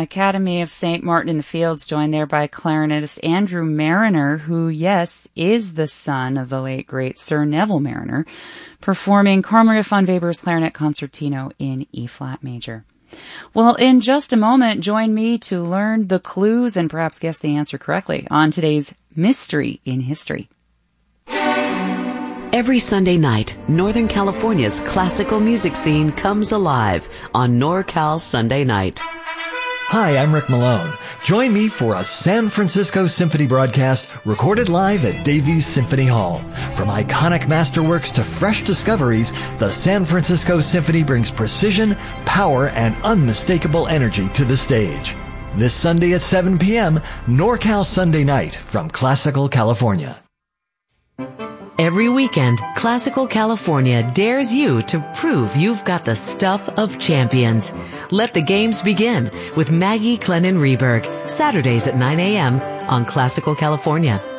Academy of St. Martin in the Fields, joined there by clarinetist Andrew Marriner, who, yes, is the son of the late, great Sir Neville Marriner, performing Carl Maria von Weber's Clarinet Concertino in E-flat major. Well, in just a moment, join me to learn the clues and perhaps guess the answer correctly on today's Mystery in History. Every Sunday night, Northern California's classical music scene comes alive on NorCal Sunday Night. Hi, I'm Rick Malone. Join me for a San Francisco Symphony broadcast recorded live at Davies Symphony Hall. From iconic masterworks to fresh discoveries, the San Francisco Symphony brings precision, power, and unmistakable energy to the stage. This Sunday at 7 p.m., NorCal Sunday Night from Classical California. Every weekend, Classical California dares you to prove you've got the stuff of champions. Let the games begin with Maggie Clennon Rehberg, Saturdays at 9 a.m. on Classical California.